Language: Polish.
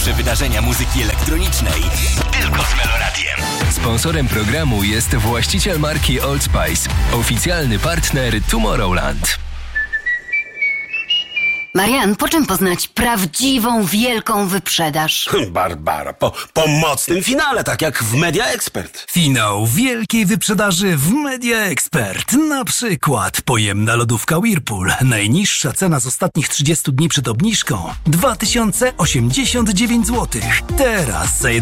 Najświeższe wydarzenia muzyki elektronicznej tylko z Meloradiem. Sponsorem programu jest właściciel marki Old Spice, oficjalny partner Tomorrowland. Marian, po czym poznać prawdziwą, wielką wyprzedaż? Barbara, po mocnym finale, tak jak w Media Expert. Finał wielkiej wyprzedaży w Media Expert. Na przykład pojemna lodówka Whirlpool. Najniższa cena z ostatnich 30 dni przed obniżką 2089 zł. Teraz za